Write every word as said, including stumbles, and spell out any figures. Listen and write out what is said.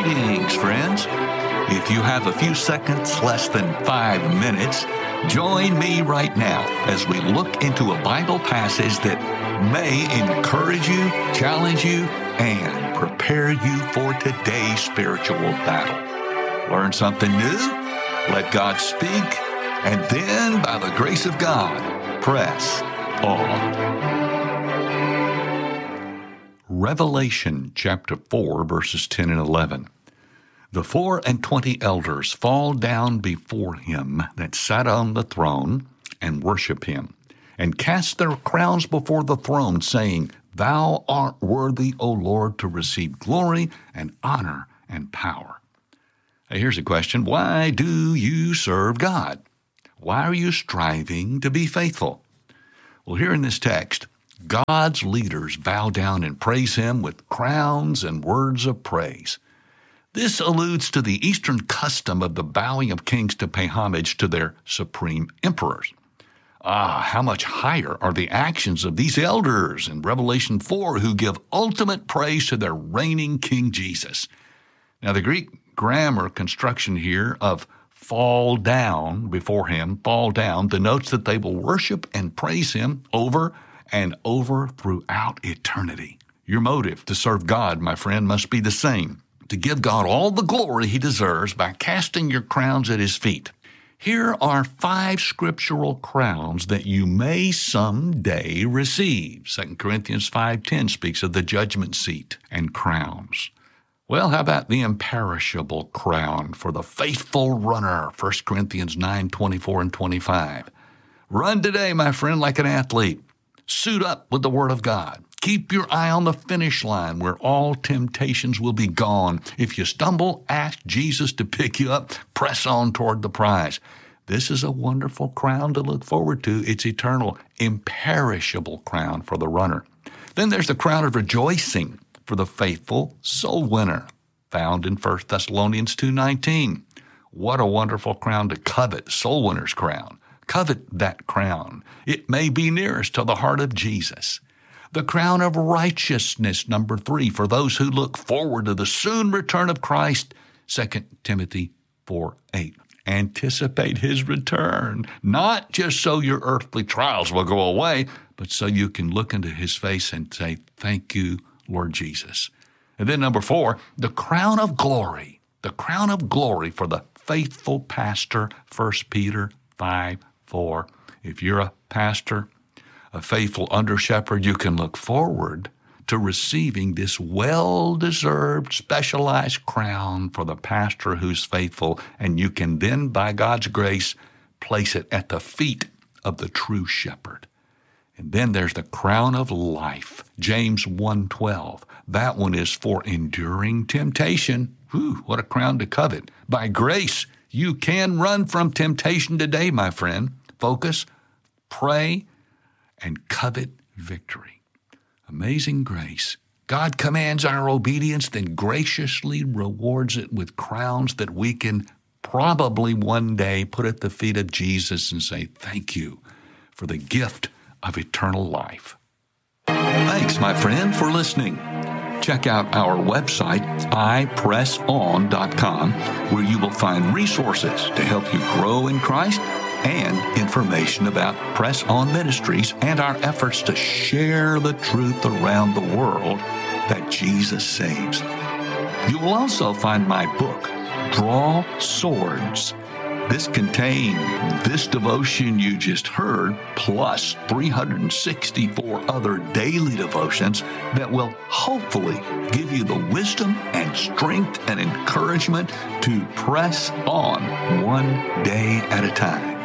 Greetings, friends. If you have a few seconds, less than five minutes, join me right now as we look into a Bible passage that may encourage you, challenge you, and prepare you for today's spiritual battle. Learn something new, let God speak, and then, by the grace of God, press on. Revelation chapter four, verses ten and eleven. The four and twenty elders fall down before him that sat on the throne and worship him, and cast their crowns before the throne, saying, Thou art worthy, O Lord, to receive glory and honor and power. Now, here's a question. Why do you serve God? Why are you striving to be faithful? Well, here in this text, God's leaders bow down and praise him with crowns and words of praise. This alludes to the Eastern custom of the bowing of kings to pay homage to their supreme emperors. Ah, how much higher are the actions of these elders in Revelation four who give ultimate praise to their reigning King Jesus. Now, the Greek grammar construction here of fall down before him, fall down, denotes that they will worship and praise him over and over throughout eternity. Your motive to serve God, my friend, must be the same: to give God all the glory he deserves by casting your crowns at his feet. Here are five scriptural crowns that you may someday receive. Second Corinthians five ten speaks of the judgment seat and crowns. Well, how about the imperishable crown for the faithful runner? First Corinthians nine twenty-four and twenty-five. Run today, my friend, like an athlete. Suit up with the Word of God. Keep your eye on the finish line where all temptations will be gone. If you stumble, ask Jesus to pick you up. Press on toward the prize. This is a wonderful crown to look forward to. It's eternal, imperishable crown for the runner. Then there's the crown of rejoicing for the faithful soul winner, found in First Thessalonians two nineteen. What a wonderful crown to covet, soul winner's crown. Covet that crown. It may be nearest to the heart of Jesus. The crown of righteousness, number three, for those who look forward to the soon return of Christ, Second Timothy four eight. Anticipate his return, not just so your earthly trials will go away, but so you can look into his face and say, Thank you, Lord Jesus. And then number four, the crown of glory, the crown of glory for the faithful pastor, First Peter five four. If you're a pastor, a faithful under-shepherd, you can look forward to receiving this well-deserved, specialized crown for the pastor who's faithful, and you can then, by God's grace, place it at the feet of the true shepherd. And then there's the crown of life, James one twelve. That one is for enduring temptation. Whew, what a crown to covet. By grace, you can run from temptation today, my friend. Focus, pray, and covet victory. Amazing grace. God commands our obedience, then graciously rewards it with crowns that we can probably one day put at the feet of Jesus and say, Thank you for the gift of eternal life. Thanks, my friend, for listening. Check out our website, i press on dot com, where you will find resources to help you grow in Christ and information about Press On Ministries and our efforts to share the truth around the world that Jesus saves. You will also find my book, Draw Swords. This contains this devotion you just heard, plus three hundred sixty-four other daily devotions that will hopefully give you the wisdom and strength and encouragement to press on one day at a time.